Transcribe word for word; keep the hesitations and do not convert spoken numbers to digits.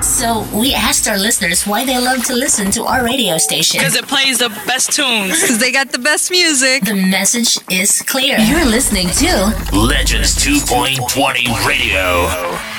So we asked our listeners why they love to listen to our radio station. Because it plays the best tunes. Because they got the best music. The message is clear. You're listening to Legends two point twenty Radio.